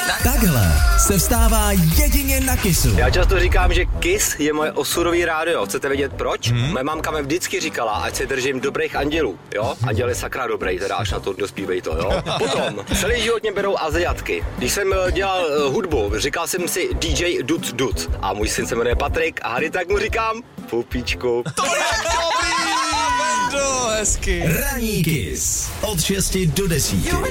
Takhle se vstává jedině na Kissu. Já často říkám, že Kiss je moje osudový rádio. Chcete vědět proč? Moje mámka mi vždycky říkala, ať se držím dobrých andělů. Jo? Anděl je sakra dobrý, teda až na to dospívej to, jo? Potom, celý život mě berou Aziatky. Když jsem dělal hudbu, říkal jsem si DJ Dut. A můj syn se jmenuje Patrik a hady tak mu říkám Pupíčku. To je dobrý! Hezky. Ranní Kiss od 6 do 10.